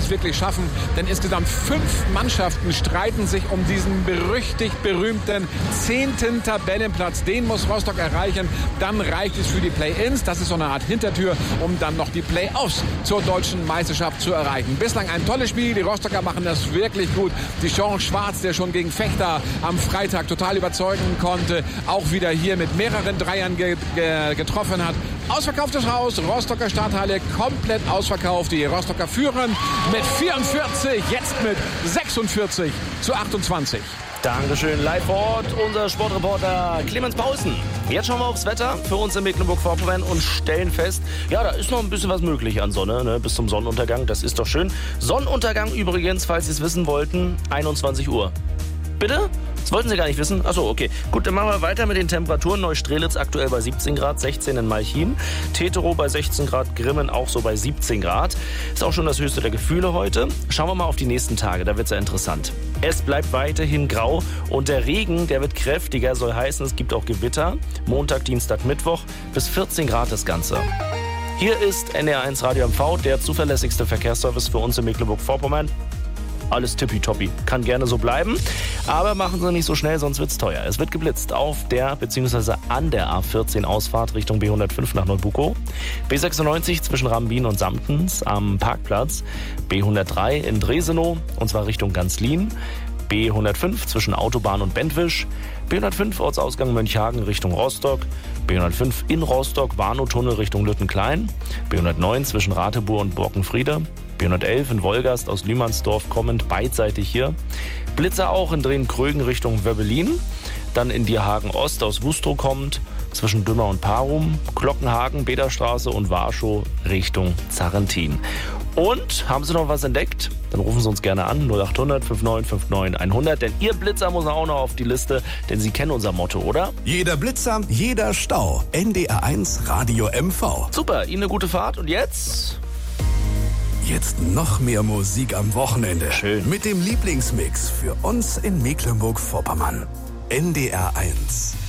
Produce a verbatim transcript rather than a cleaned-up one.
es wirklich schaffen. Denn insgesamt fünf Mannschaften streiten sich um diesen berüchtigt-berühmten zehnten Tabellenplatz. Den muss Rostock erreichen. Dann reicht es für die Play-ins. Das ist so eine Art Hintertür, um dann noch die Play-offs zur deutschen Meisterschaft zu erreichen. Bislang ein tolles Spiel. Die Rostocker machen das wirklich gut. Die Jean Schwarz, der schon gegen Fechter am Freitag total überzeugen konnte, auch wieder hier mit mehreren Dreiern ge ge getroffen hat. Ausverkauftes Haus, Rostocker Stadthalle komplett ausverkauft. Die Rostocker führen mit vierundvierzig, jetzt mit sechsundvierzig zu achtundzwanzig. Dankeschön. Live vor Ort, unser Sportreporter Clemens Pausen. Jetzt schauen wir aufs Wetter für uns in Mecklenburg-Vorpommern und stellen fest, ja, da ist noch ein bisschen was möglich an Sonne, ne, bis zum Sonnenuntergang. Das ist doch schön. Sonnenuntergang übrigens, falls Sie es wissen wollten, einundzwanzig Uhr. Bitte? Das wollten Sie gar nicht wissen? Achso, okay. Gut, dann machen wir weiter mit den Temperaturen. Neustrelitz aktuell bei siebzehn Grad, sechzehn in Malchin. Teterow bei sechzehn Grad, Grimmen auch so bei siebzehn Grad. Ist auch schon das höchste der Gefühle heute. Schauen wir mal auf die nächsten Tage, da wird es ja interessant. Es bleibt weiterhin grau und der Regen, der wird kräftiger, soll heißen, es gibt auch Gewitter. Montag, Dienstag, Mittwoch bis vierzehn Grad das Ganze. Hier ist N D R eins Radio M V, der zuverlässigste Verkehrsservice für uns in Mecklenburg-Vorpommern. Alles tippitoppi. Kann gerne so bleiben. Aber machen Sie nicht so schnell, sonst wird's teuer. Es wird geblitzt auf der bzw. an der A vierzehn Ausfahrt Richtung B hundertfünf nach Neubukow. B sechsundneunzig zwischen Rambin und Samtens am Parkplatz. B hundertdrei in Dresenow und zwar Richtung Ganzlin. B hundertfünf zwischen Autobahn und Bentwisch. B hundertfünf Ortsausgang Mönchhagen Richtung Rostock. B hundertfünf in Rostock Warnow-Tunnel Richtung Lüttenklein. B hundertneun zwischen Ratebur und Borkenfriede. B hundertelf in Wolgast aus Lühmannsdorf kommend, beidseitig hier. Blitzer auch in Drehen-Krögen Richtung Wöbbelin. Dann in Dierhagen Ost aus Wustrow kommend, zwischen Dümmer und Parum. Glockenhagen, Bederstraße und Warschau Richtung Zarrentin. Und haben Sie noch was entdeckt? Dann rufen Sie uns gerne an, null achthundert neunundfünfzig neunundfünfzig hundert. Denn Ihr Blitzer muss auch noch auf die Liste, denn Sie kennen unser Motto, oder? Jeder Blitzer, jeder Stau. N D R eins Radio M V. Super, Ihnen eine gute Fahrt und jetzt... Jetzt noch mehr Musik am Wochenende. Schön. Mit dem Lieblingsmix für uns in Mecklenburg-Vorpommern. N D R eins.